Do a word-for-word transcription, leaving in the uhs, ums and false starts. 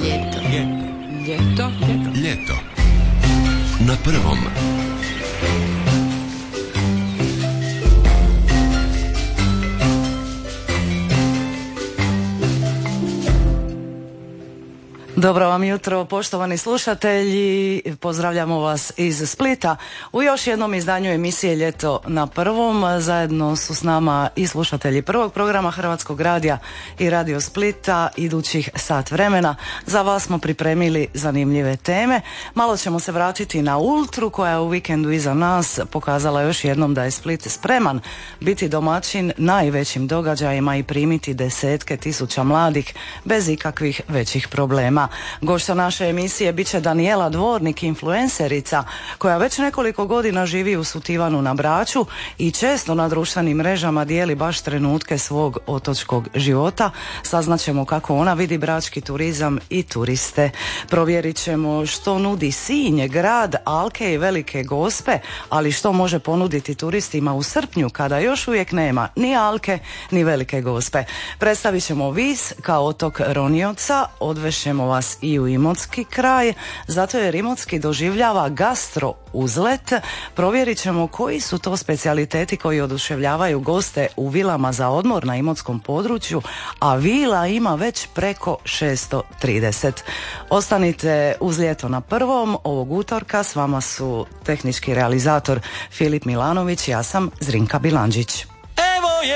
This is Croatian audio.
Ljeto. Ljeto. Ljeto. Ljeto. Na prvom. Dobro vam jutro, poštovani slušatelji, pozdravljamo vas iz Splita u još jednom izdanju emisije Ljeto na prvom. Zajedno su s nama i slušatelji prvog programa Hrvatskog radija i Radio Splita idućih sat vremena. Za vas smo pripremili zanimljive teme. Malo ćemo se vratiti na Ultru koja je u vikendu iza nas pokazala još jednom da je Split spreman biti domaćin najvećim događajima i primiti desetke tisuća mladih bez ikakvih većih problema. Gošća naše emisije bit će Danijela Dvornik, influencerica koja već nekoliko godina živi u Sutivanu na Braču i često na društvenim mrežama dijeli baš trenutke svog otočkog života. Saznaćemo kako ona vidi brački turizam i turiste. Provjerit ćemo što nudi Sinj, grad Alke i Velike Gospe, ali što može ponuditi turistima u srpnju kada još uvijek nema ni Alke ni Velike Gospe. Predstavit ćemo Vis kao otok ronioca, odvešćemo vas i u Imotski kraj, zato jer Imotski doživljava gastro uzlet. Provjerit ćemo koji su to specijaliteti koji oduševljavaju goste u vilama za odmor na imotskom području, a vila ima već preko šesto trideset. Ostanite uz Ljeto na prvom ovog utorka. S vama su tehnički realizator Filip Milanović, ja sam Zrinka Bilandžić.